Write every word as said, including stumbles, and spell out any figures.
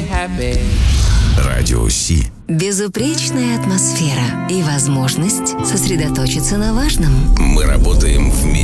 happy. Радио Си. Безупречная атмосфера и возможность сосредоточиться на важном. Мы работаем вместе.